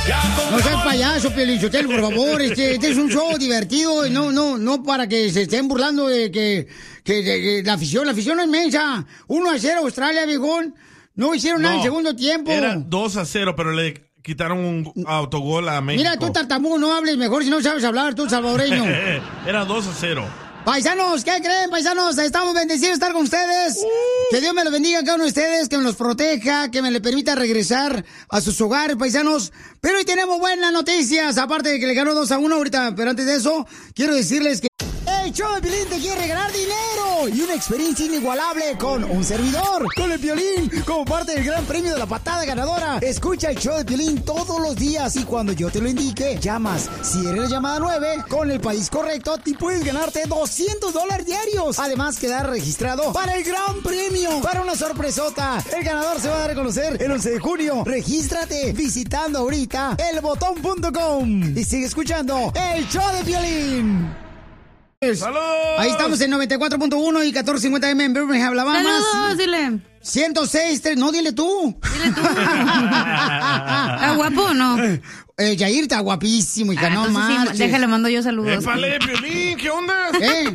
No seas payaso, Piolín Sotelo, por favor. Este es un show divertido. No para que se estén burlando de que la afición es mensa. 1-0 Australia, viejón. No hicieron nada en el segundo tiempo. Era 2-0, pero le quitaron un autogol a México. Mira, tú tartamudo, no hables mejor si no sabes hablar, tú salvadoreño. Era 2-0. Paisanos, ¿qué creen, paisanos? Estamos bendecidos de estar con ustedes. Que Dios me los bendiga a cada uno de ustedes, que me los proteja, que me le permita regresar a sus hogares, paisanos. Pero hoy tenemos buenas noticias, aparte de que le ganó 2-1 ahorita, pero antes de eso, quiero decirles que el show de Piolín te quiere regalar dinero y una experiencia inigualable con un servidor, con el Piolín, como parte del gran premio de la patada ganadora. Escucha el show de Piolín todos los días y cuando yo te lo indique, llamas. Si eres la llamada 9, con el país correcto, te puedes ganarte $200 diarios. Además, quedar registrado para el gran premio, para una sorpresota. El ganador se va a dar a conocer el 11 de junio. Regístrate visitando ahorita elbotón.com y sigue escuchando el show de Piolín. ¡Saludos! Ahí estamos en 94.1 y 1450M en Birmingham, Alabama. ¡Saludos! Dile. 106.3, no, dile tú. Dile tú. ¿Está guapo o no? Yair está guapísimo, hija, no Sí, marches. déjale, mando yo saludos. ¡Épale, Piolín! ¿Qué onda?